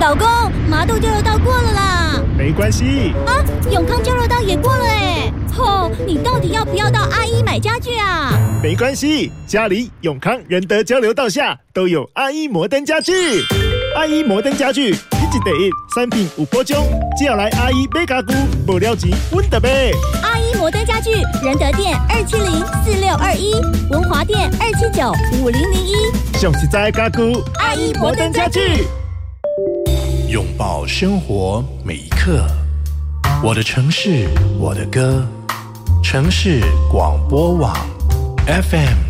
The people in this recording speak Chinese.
老公，麻豆交流道过了啦。 没关系啊，永康交流道也过了哎。你到底要不要到阿一买家具啊？ 没关系，家里永康仁德交流道下都有阿一摩登家具。阿一摩登家具一季第一，产品有保障，只要来阿一买家具，无了钱阮就买。 阿一摩登家具，仁德店2704621，文华店2795001。 上实在的家具， 阿一摩登家具。 拥抱生活每一刻，我的城市，我的歌，城市广播网 FM